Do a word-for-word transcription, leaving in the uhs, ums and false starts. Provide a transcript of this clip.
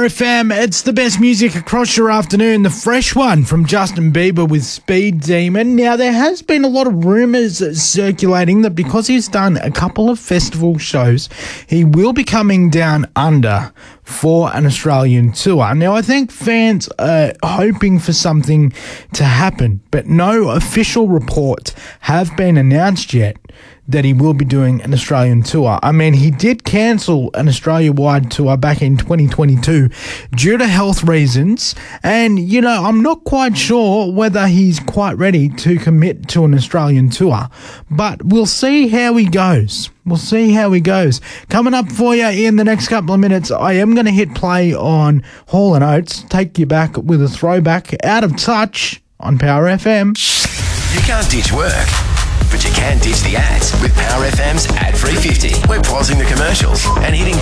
Power F M. It's the best music across your afternoon. The fresh one from Justin Bieber with Speed Demon. Now, there has been a lot of rumours circulating that because he's done a couple of festival shows, he will be coming down under for an Australian tour. Now, I think fans are hoping for something to happen, but no official reports have been announced yet that he will be doing an Australian tour. I mean, he did cancel an Australia-wide tour back in twenty twenty-two due to health reasons, and, you know, I'm not quite sure whether he's quite ready to commit to an Australian tour, but we'll see how he goes. We'll see how he goes. Coming up for you in the next couple of minutes, I am going to hit play on Hall and Oates, take you back with a throwback, Out of Touch on Power F M. You can't ditch work, but you can ditch the ads with Power F M's Ad three fifty. We're pausing the commercials and hitting